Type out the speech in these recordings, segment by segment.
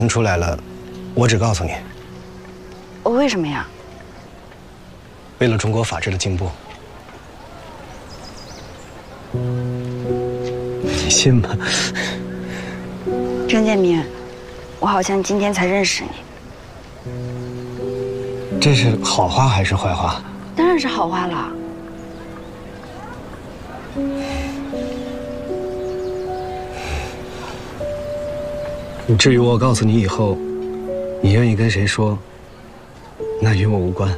出来了，我只告诉你。 为什么呀？ 为了中国法治的进步。你信吗？ 张建民，我好像今天才认识你。 这是好话还是坏话？ 当然是好话了。 至于我告诉你以后，你愿意跟谁说，那与我无关。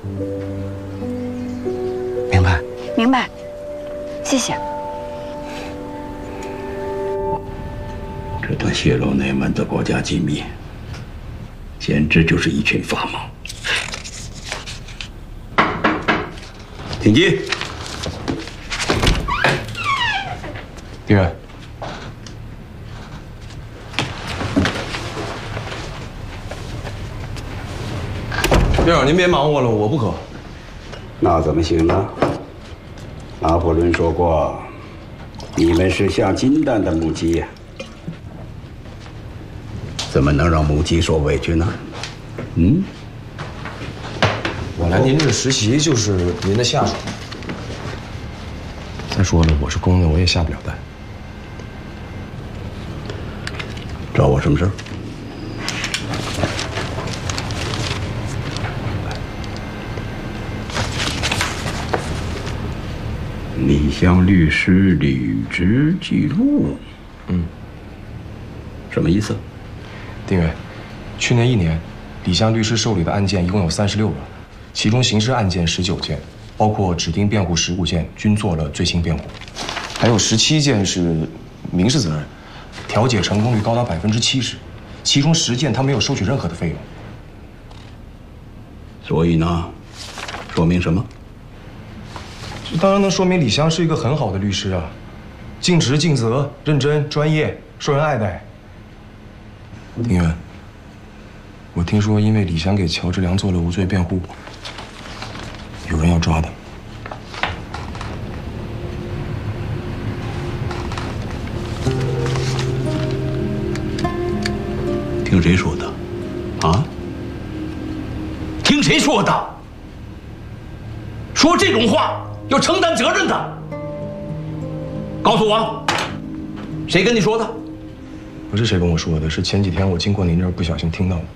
明白？ 明白，谢谢。 这段泄露内门的国家机密，简直就是一群法盲。请进。 丁原。院长，您别忙活了，我不渴。 那怎么行呢？拿破仑说过，你们是下金蛋的母鸡呀，怎么能让母鸡受委屈呢？嗯？ 我来您这儿实习就是您的下属。再说了，我是公的，我也下不了蛋。 找我什么事儿？李湘律师履职记录。什么意思？ 丁原，去年1年，李湘律师受理的案件一共有36个，其中刑事案件19件，包括指定辩护15件，均做了罪行辩护，还有17件是民事责任，调解成功率高达70%，其中10件他没有收取任何的费用。 所以呢，说明什么？ 这当然能说明李湘是一个很好的律师啊，尽职尽责、认真、专业、受人爱戴。丁原，我听说因为李湘给乔治良做了无罪辩护，有人要抓他。 听谁说的？啊？听谁说的？说这种话要承担责任的。告诉我，谁跟你说的？ 不是谁跟我说的，是前几天我经过您这儿不小心听到的。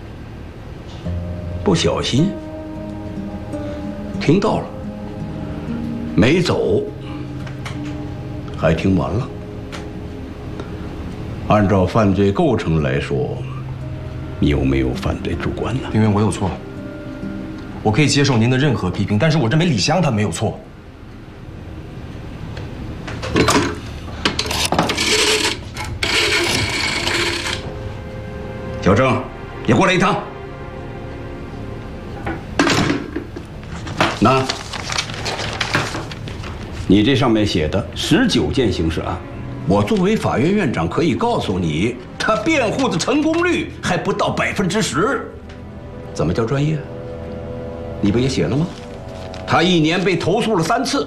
不小心听到了，没走，还听完了。按照犯罪构成来说，你有没有犯罪主观呢？ 丁原，我有错，我可以接受您的任何批评，但是我认为李湘她没有错。 小郑，你过来一趟。那，你这上面写的19件刑事案，我作为法院院长可以告诉你，他辩护的成功率还不到10%。怎么叫专业？你不也写了吗？他1年被投诉了3次，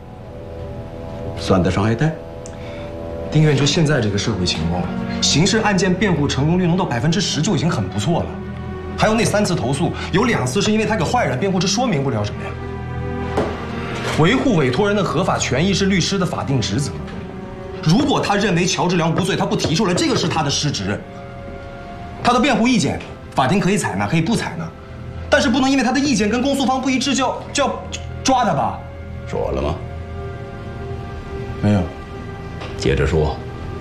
算得上挨戴？ 丁院，就现在这个社会情况，刑事案件辩护成功率能到10%就已经很不错了。还有那3次投诉，有2次是因为他给坏人辩护，这说明不了什么呀。维护委托人的合法权益是律师的法定职责。如果他认为乔治良无罪，他不提出来，这个是他的失职。他的辩护意见，法庭可以采纳，可以不采纳，但是不能因为他的意见跟公诉方不一致就要抓他吧？ 说了吗？ 没有。 接着说。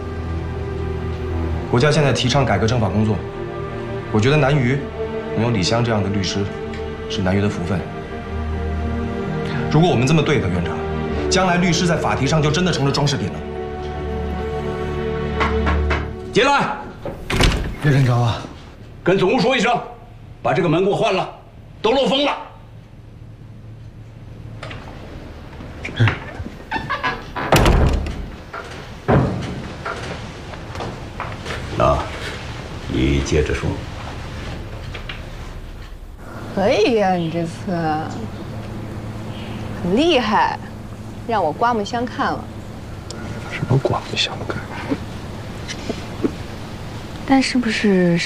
国家现在提倡改革政法工作，我觉得南娱能有李湘这样的律师，是南娱的福分。如果我们这么对他，院长，将来律师在法庭上就真的成了装饰品了。 进来。 岳镇长啊， 跟总务说一声，把这个门给我换了，都漏风了。那，你接着说。 可以呀，你这次很厉害，让我刮目相看了。 什么刮目相看？ 但是不是